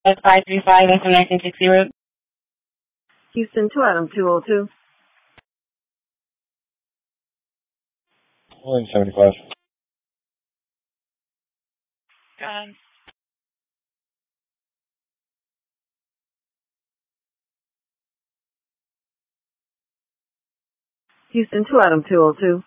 That's 535, that's from 1960 road. Houston to Adam 202. William 75. Go ahead. Houston to Adam 202.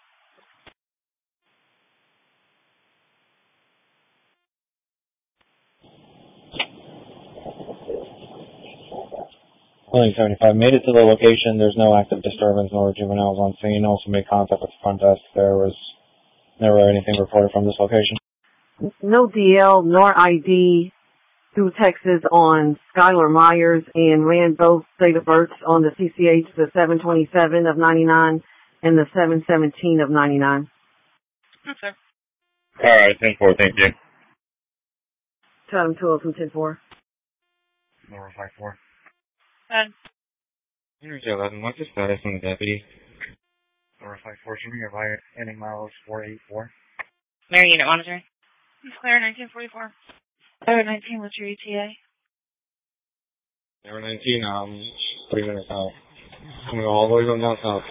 William 75. Made it to the location. There's no active disturbance nor juveniles on scene. Also made contact with the front desk. There was never anything reported from this location. No DL nor ID through Texas on Skylar Myers and ran both date of births on the CCH, the 7/27 of 99 and the 7/17 of 99. Okay. All right, 10-4, thank you. To Adam 202, 10-4. Number 54. Go ahead. Energy 11, what's the status on the deputy? Number 54, should we provide ending miles 484? Mary unit monitoring. It's clear, 1944. Tower 19, what's your ETA? Number 19, 3 minutes out. Coming all the way from down south.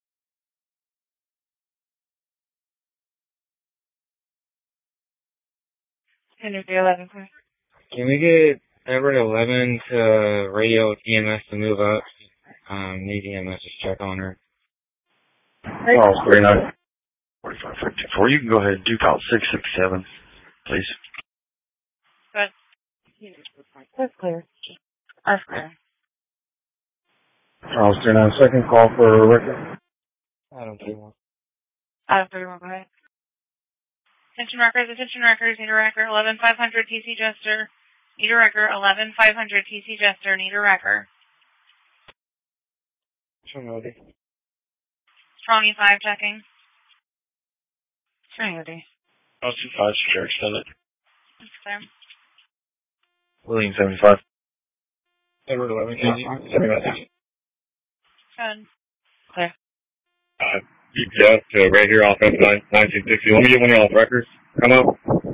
Energy 11, clear. Can we get Everett 11 to radio EMS to move up? Need EMS to check on her. Charles 39. 4554. You can go ahead and Duke out 667, please. Go ahead. That's clear. That's clear. Charles 39, second call for record. Adam 31. Adam 31, go ahead. Attention records, need a record, 11500 TC Jester, need a record, 11500 TC Jester, need a record. Strong E5 checking. Trinity. Oh, 25, secure extended. That's clear. William 75. Edward 11, can you send me a message? Good. Clear. GPS to right here off F1960. Let me get one of y'all's records. Come up.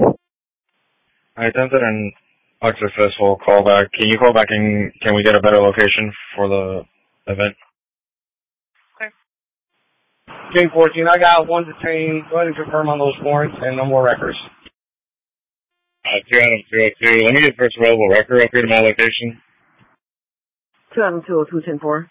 I attempted an unsuccessful callback. Can you call back and can we get a better location for the event? Clear. King 14, I got one detained. Go ahead and confirm on those warrants and no more records. 2 Adam 202. Let me get first available record up here to my location. 2 Adam 202, 10-4.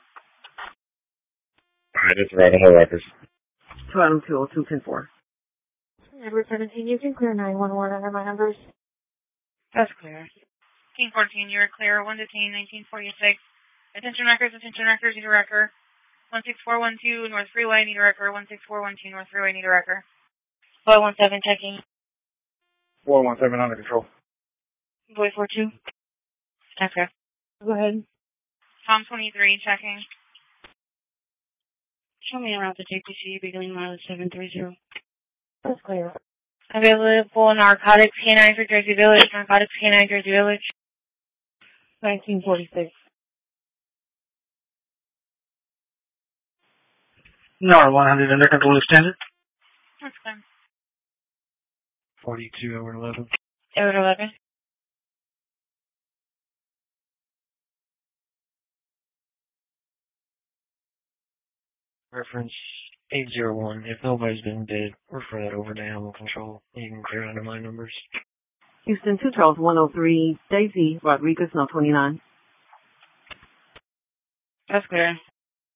I just read the whole records. 2 Adam 202, 10-4. Edward 17, you can clear 911 under my numbers. That's clear. King 14, you are clear. 1 detained, 1946. Attention records, need a record. 16412 North Freeway, need a record. 16412 North Freeway, need a record. 417 checking. 417 under control. Boy 42. Okay. Go ahead. Tom 23 checking. Show me around the JPC beginning mileage 730. That's clear. Available narcotics K9 for Jersey Village. Narcotics K9 Jersey Village. 1946. No, 100 under control extended. That's fine. 42 over 11. Over 11. Reference 801. If nobody's been bid, refer that over to animal control. You can clear under my numbers. Houston 2 Charles 103, Daisy Rodriguez, no 29. That's clear.